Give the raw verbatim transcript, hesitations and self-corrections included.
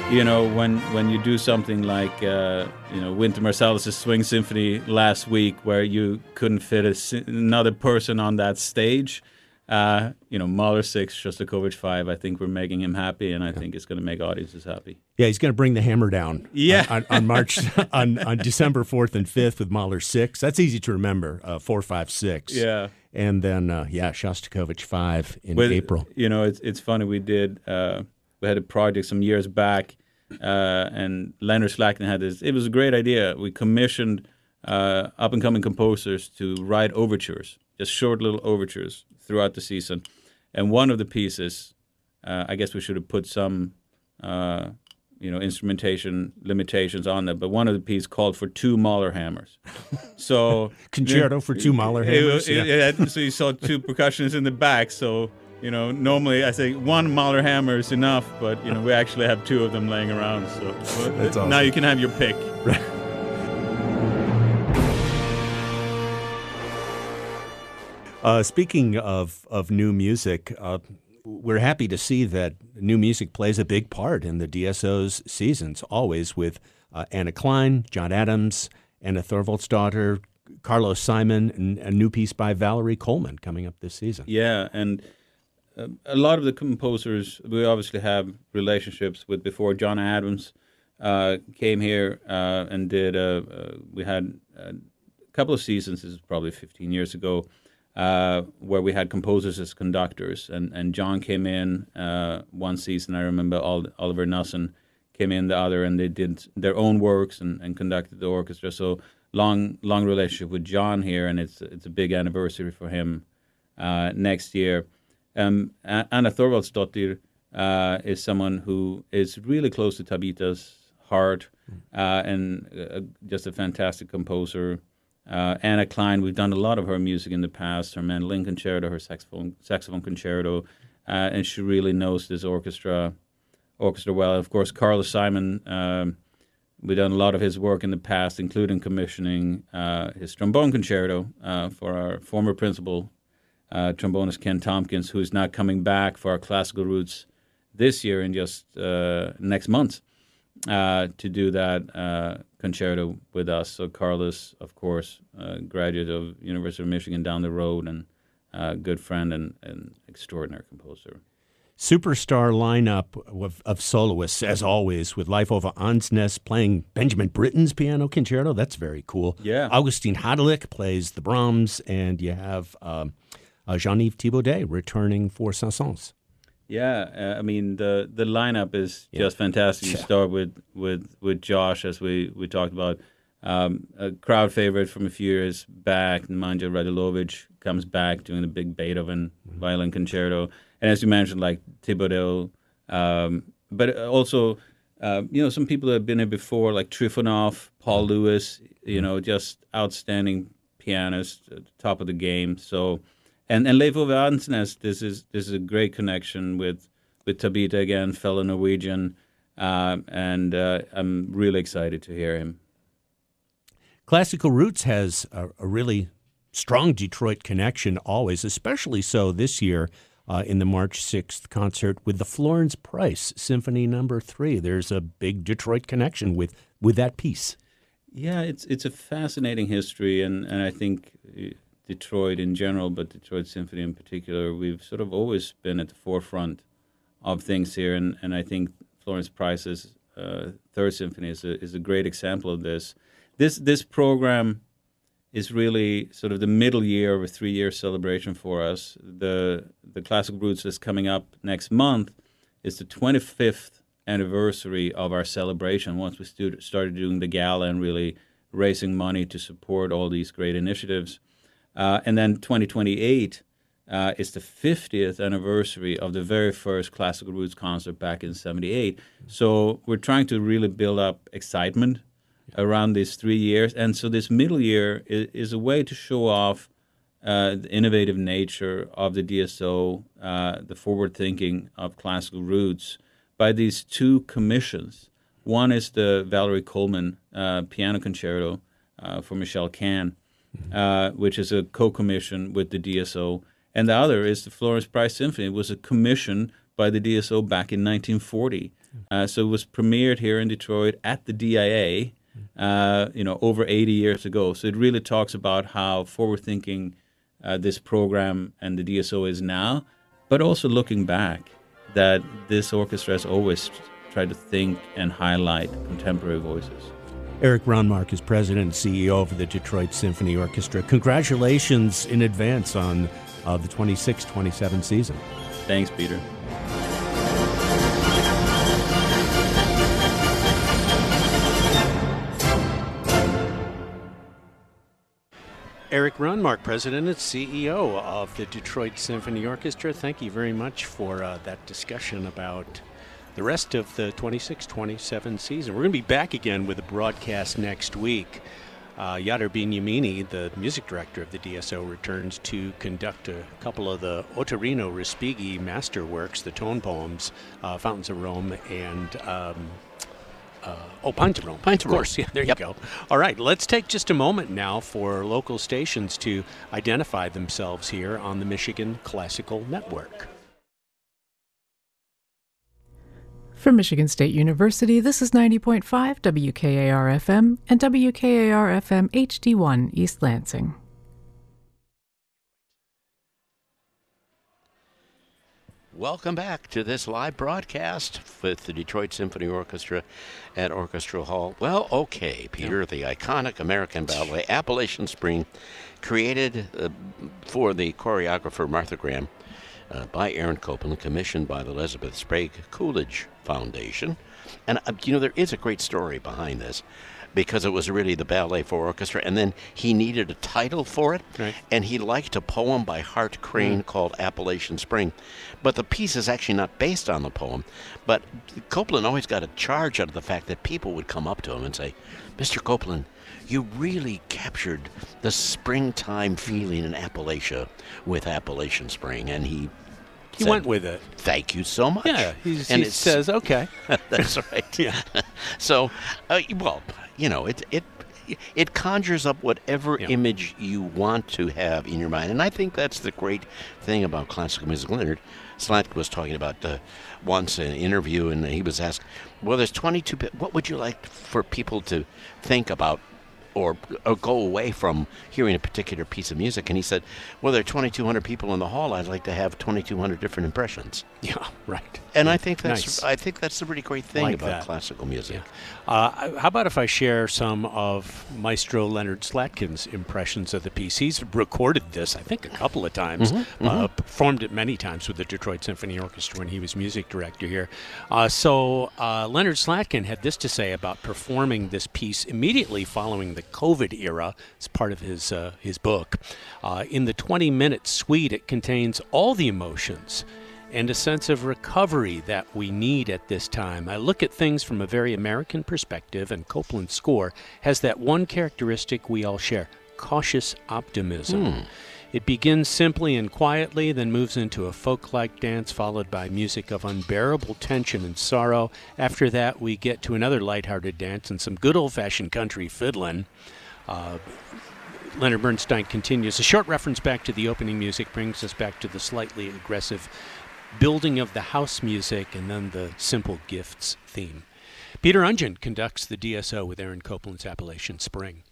you know, when when you do something like, uh, you know, Wynton Marsalis' Swing Symphony last week, where you couldn't fit a, another person on that stage, uh, you know, Mahler six, Shostakovich five, I think we're making him happy, and I think it's going to make audiences happy. Yeah, he's going to bring the hammer down yeah. on, on, on March, on, on December fourth and fifth with Mahler six. That's easy to remember, uh, four, five, six. Yeah. And then, uh, yeah, Shostakovich five in With, April. You know, it's it's funny, we did, uh, we had a project some years back, uh, and Leonard Slackton had this, it was a great idea. We commissioned uh, up-and-coming composers to write overtures, just short little overtures throughout the season. And one of the pieces, uh, I guess we should have put some, uh, you know, instrumentation limitations on that, but one of the pieces called for two Mahler hammers. So Concerto for two Mahler hammers. It, it, yeah. it, it, so you saw two percussionists in the back. So, you know, normally I say one Mahler hammer is enough, but, you know, we actually have two of them laying around. So That's awesome. Now you can have your pick. Right. Uh, speaking of, of new music, uh, we're happy to see that new music plays a big part in the D S O's seasons, always with uh, Anna Klein, John Adams, Anna Thorvaldsdottir, Carlos Simon, and a new piece by Valerie Coleman coming up this season. Yeah, and uh, a lot of the composers we obviously have relationships with before. John Adams uh, came here uh, and did, uh, uh, we had a couple of seasons, this is probably fifteen years ago, Uh, where we had composers as conductors, and, and John came in uh, one season. I remember Oliver Nussen came in the other, and they did their own works and, and conducted the orchestra. So long, long relationship with John here, and it's it's a big anniversary for him uh, next year. Um, Anna Thorvaldsdottir uh, is someone who is really close to Tabita's heart, uh, and uh, just a fantastic composer. Uh, Anna Klein, we've done a lot of her music in the past, her mandolin concerto, her saxophone saxophone concerto, uh, and she really knows this orchestra orchestra well. Of course, Carlos Simon, um, we've done a lot of his work in the past, including commissioning uh, his trombone concerto uh, for our former principal, uh, trombonist Ken Tompkins, who is now coming back for our classical roots this year in just uh, next month uh, to do that uh, concerto with us. So Carlos, of course, uh, graduate of University of Michigan down the road, and uh, good friend and, and extraordinary composer. Superstar lineup of, of soloists, as always, with Leif Ove Andsnes playing Benjamin Britten's piano concerto. That's very cool. Yeah. Augustin Hadelich plays the Brahms, and you have um, uh, Jean-Yves Thibaudet returning for Saint-Saëns. Yeah, uh, I mean, the the lineup is Yeah. just fantastic. You Yeah. start with, with, with Josh, as we, we talked about. Um, a crowd favorite from a few years back, Nemanja Radulovic, comes back doing the big Beethoven mm-hmm. violin concerto. And as you mentioned, like Thibaudet, um, but also, uh, you know, some people that have been here before, like Trifonov, Paul Lewis, you know, just outstanding pianists, at the top of the game. So, and and Leif Ove Andsnes, this is this is a great connection with with Tabita again, fellow Norwegian, uh, and uh, I'm really excited to hear him. Classical Roots has a, a really strong Detroit connection always, especially so this year uh, in the March sixth concert with the Florence Price Symphony Number Three. There's a big Detroit connection with with that piece. Yeah, it's it's a fascinating history, and, and I think Detroit in general, but Detroit Symphony in particular, we've sort of always been at the forefront of things here, and, and I think Florence Price's uh, Third Symphony is a, is a great example of this. This this program is really sort of the middle year of a three-year celebration for us. The the Classical Roots that's coming up next month is the twenty-fifth anniversary of our celebration, once we stu- started doing the gala and really raising money to support all these great initiatives. Uh, and then twenty twenty-eight uh, is the fiftieth anniversary of the very first Classical Roots concert back in seventy-eight. So we're trying to really build up excitement around these three years. And so this middle year is, is a way to show off uh, the innovative nature of the D S O, uh, the forward thinking of Classical Roots, by these two commissions. One is the Valerie Coleman uh, piano concerto uh, for Michelle Kahn, uh, which is a co-commission with the D S O. And the other is the Florence Price Symphony. It was a commission by the D S O back in nineteen forty. Uh, so it was premiered here in Detroit at the D I A, uh, you know, over eighty years ago. So it really talks about how forward-thinking uh, this program and the D S O is now, but also looking back, that this orchestra has always tried to think and highlight contemporary voices. Eric Ronmark is president and C E O of the Detroit Symphony Orchestra. Congratulations in advance on uh, the twenty-six twenty-seven season. Thanks, Peter. Eric Ronmark, president and C E O of the Detroit Symphony Orchestra. Thank you very much for uh, that discussion about the rest of the twenty-six twenty-seven season. We're going to be back again with a broadcast next week. Uh, Yadar Bignamini, the music director of the D S O, returns to conduct a couple of the Ottorino Respighi masterworks, the tone poems, uh, Fountains of Rome, and um, uh, oh, Pines of Rome. Pines of Rome. Of course, yeah, there yep. you go. All right, let's take just a moment now for local stations to identify themselves here on the Michigan Classical Network. From Michigan State University, this is ninety point five W K A R F M and W K A R F M H D one East Lansing. Welcome back to this live broadcast with the Detroit Symphony Orchestra at Orchestra Hall. Well, okay, Peter, the iconic American ballet Appalachian Spring, created uh, for the choreographer Martha Graham uh, by Aaron Copland, commissioned by the Elizabeth Sprague Coolidge Foundation. And, uh, you know, there is a great story behind this, because it was really the ballet for orchestra, and then he needed a title for it, right. and he liked a poem by Hart Crane mm. called Appalachian Spring. But the piece is actually not based on the poem, but Copland always got a charge out of the fact that people would come up to him and say, Mister Copland, you really captured the springtime feeling in Appalachia with Appalachian Spring, and he He said, went with it. Thank you so much. Yeah, he's, and he says, okay. That's right. Yeah. So, uh, well, you know, it it it conjures up whatever yeah. image you want to have in your mind, and I think that's the great thing about classical music. Leonard Slatkin was talking about uh, once in an interview, and he was asked, "Well, there's twenty-two. What would you like for people to think about?" Or, or go away from hearing a particular piece of music?" And he said, well, there are twenty-two hundred people in the hall. I'd like to have twenty-two hundred different impressions. Yeah, right. And yeah. I think that's nice. I think that's the really great thing like about that. classical music. Yeah. Uh, how about if I share some of Maestro Leonard Slatkin's impressions of the piece? He's recorded this, I think, a couple of times, Mm-hmm, uh, mm-hmm. performed it many times with the Detroit Symphony Orchestra when he was music director here. Uh, so uh, Leonard Slatkin had this to say about performing this piece immediately following the COVID era. It's part of his, uh, his book. Uh, in the twenty-minute suite, it contains all the emotions and a sense of recovery that we need at this time. I look at things from a very American perspective, and Copland's score has that one characteristic we all share, cautious optimism. Hmm. It begins simply and quietly, then moves into a folk-like dance, followed by music of unbearable tension and sorrow. After that, we get to another lighthearted dance and some good old-fashioned country fiddling. Uh, Leonard Bernstein continues. A short reference back to the opening music brings us back to the slightly aggressive building of the house music and then the simple gifts theme. Peter Ungen conducts the D S O with Aaron Copland's Appalachian Spring.